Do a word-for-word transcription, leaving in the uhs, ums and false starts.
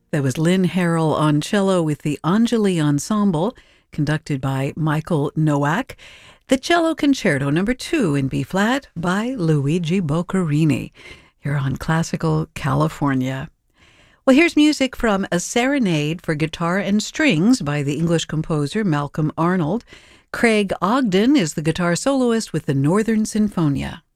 That was Lynn Harrell on cello with the Anjali Ensemble, conducted by Michael Nowak. The Cello Concerto Number two in B-flat by Luigi Boccherini, here on Classical California. Well, here's music from A Serenade for Guitar and Strings by the English composer Malcolm Arnold. Craig Ogden is the guitar soloist with the Northern Sinfonia.